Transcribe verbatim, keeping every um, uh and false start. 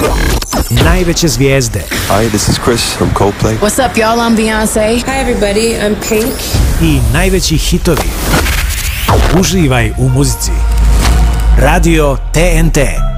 Najveće zvijezde. Hi, this is Chris from Coldplay. What's up, y'all? I'm Beyonce. Hi, everybody. I'm Pink. I najveći hitovi. Uživaj u muzici. Radio T N T.